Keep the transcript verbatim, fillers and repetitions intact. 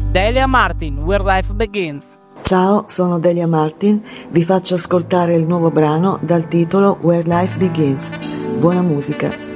Delia Martin, Where Life Begins. Ciao, sono Delia Martin, vi faccio ascoltare il nuovo brano dal titolo Where Life Begins. Buona musica.